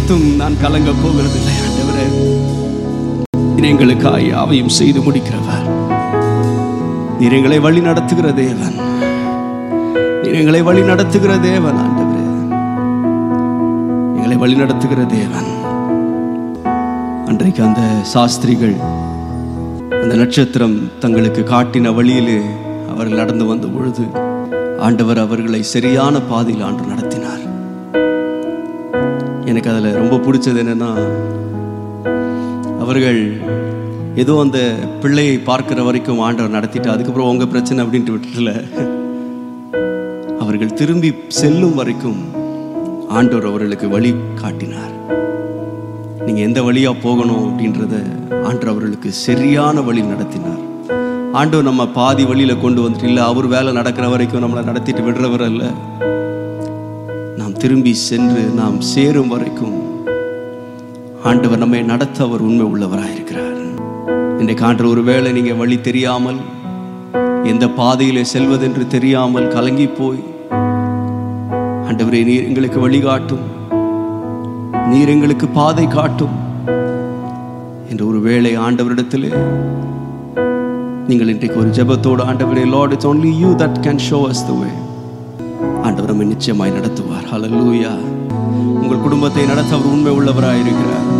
நான் கலங்க போகிறதில்லை. ஆண்டவரே, எங்களுக்காய் யாவையும் செய்து முடிக்கிறவர். நீர் எங்களை வழி நடத்துகிற தேவன். நீர் எங்களை வழி நடத்துகிற தேவன். ஆண்டவரே, எங்களை வழி நடத்துகிற தேவன். அன்றைக்கு அந்த சாஸ்திரிகள் அந்த நட்சத்திரம் தங்களுக்கு காட்டின வழியிலே அவர்கள் நடந்து வந்த பொழுது ஆண்டவர் அவர்களை சரியான பாதையில் ஆண்டு நடத்தினார். எனக்கு அதில் ரொம்ப பிடிச்சது என்னன்னா, அவர்கள் ஏதோ அந்த பிள்ளையை பார்க்கிற வரைக்கும் ஆண்டவர் நடத்திட்டு அதுக்கப்புறம் உங்க பிரச்சனை அப்படின்ட்டு விட்டுல, அவர்கள் திரும்பி செல்லும் வரைக்கும் ஆண்டவர் அவர்களுக்கு வழி காட்டினார். நீங்க எந்த வழியா போகணும் அப்படின்றத ஆண்டவர் அவர்களுக்கு சரியான வழி நடத்தினார். ஆண்டவர் நம்ம பாதி வழியில கொண்டு வந்துட்டு இல்லை, அவர் வேலை நடக்கிற வரைக்கும் நம்மளை நடத்திட்டு விடுறவர் அல்ல. நாம் திரும்பி சென்று நாம் சேரும் வரைக்கும் ஆண்டவர் நம்மை நடத்த அவர் உண்மை உள்ளவராயிருக்கிறார். இன்றைக்கு ஆண்டவர் ஒருவேளை நீங்க வழி தெரியாமல், எந்த பாதையிலே செல்வதென்று தெரியாமல் கலங்கி போய், ஆண்டவரே நீர் எங்களுக்கு வழிகாட்டும், நீர் எங்களுக்கு பாதை காட்டும் என்று ஒரு வேளை ஆண்டவரிடத்திலே நீங்கள் இன்றைக்கு ஒரு ஜெபத்தோடு, ஆண்டவரே, Lord, it's only you that can show us the way. ஆண்டவர் நம்மை நிச்சயமாய் நடத்துவார். ஹல்லேலூயா. உங்கள் குடும்பத்தை நடத்த அவர் உண்மை உள்ளவராய் இருக்கிறார்.